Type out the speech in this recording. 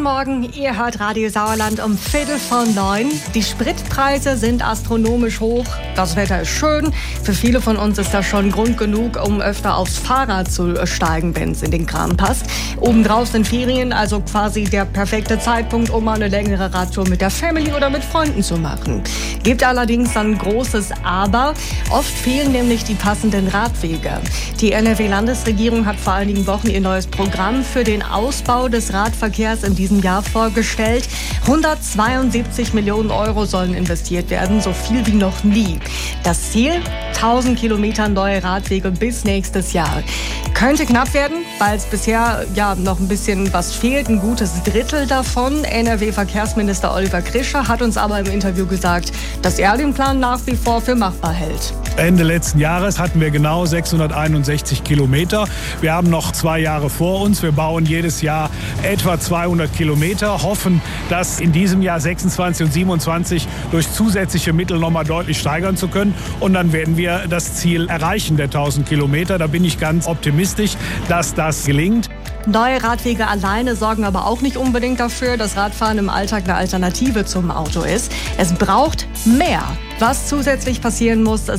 Morgen, ihr hört Radio Sauerland um 8:45. Die Spritpreise sind astronomisch hoch. Das Wetter ist schön. Für viele von uns ist das schon Grund genug, um öfter aufs Fahrrad zu steigen, wenn es in den Kram passt. Obendrauf sind Ferien, also quasi der perfekte Zeitpunkt, um mal eine längere Radtour mit der Family oder mit Freunden zu machen. Gibt allerdings ein großes Aber. Oft fehlen nämlich die passenden Radwege. Die NRW-Landesregierung hat vor einigen Wochen ihr neues Programm für den Ausbau des Radverkehrs in diesem Jahr vorgestellt. 172 Millionen Euro sollen investiert werden, so viel wie noch nie. Das Ziel? 1000 Kilometer neue Radwege bis nächstes Jahr. Könnte knapp werden, weil es bisher noch ein bisschen was fehlt, ein gutes Drittel davon. NRW-Verkehrsminister Oliver Krischer hat uns aber im Interview gesagt, dass er den Plan nach wie vor für machbar hält. Ende letzten Jahres hatten wir genau 661 Kilometer. Wir haben noch 2 Jahre vor uns. Wir bauen jedes Jahr etwa 200 Kilometer, hoffen, das in diesem Jahr 26 und 27 durch zusätzliche Mittel noch mal deutlich steigern zu können. Und dann werden wir das Ziel erreichen der 1000 Kilometer. Da bin ich ganz optimistisch, dass das gelingt. Neue Radwege alleine sorgen aber auch nicht unbedingt dafür, dass Radfahren im Alltag eine Alternative zum Auto ist. Es braucht mehr. Was zusätzlich passieren muss,